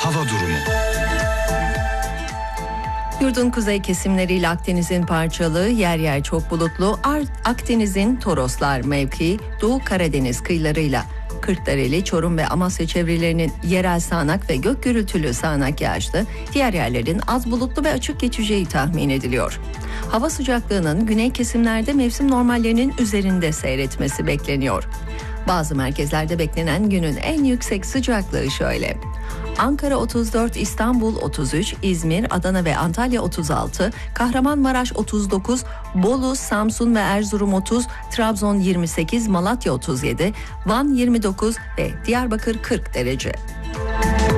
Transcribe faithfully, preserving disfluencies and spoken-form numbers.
hava durumu. Yurdun kuzey kesimleriyle Akdeniz'in parçalı, yer yer çok bulutlu, Akdeniz'in Toroslar mevkii, Doğu Karadeniz kıyılarıyla Kırklareli, Çorum ve Amasya çevrelerinin yerel sağanak ve gök gürültülü sağanak yağışlı, diğer yerlerin az bulutlu ve açık geçeceği tahmin ediliyor. Hava sıcaklığının güney kesimlerde mevsim normallerinin üzerinde seyretmesi bekleniyor. Bazı merkezlerde beklenen günün en yüksek sıcaklığı şöyle: Ankara otuz dört, İstanbul otuz üç, İzmir, Adana ve Antalya otuz altı, Kahramanmaraş otuz dokuz, Bolu, Samsun ve Erzurum otuz, Trabzon yirmi sekiz, Malatya otuz yedi, Van yirmi dokuz ve Diyarbakır kırk derece.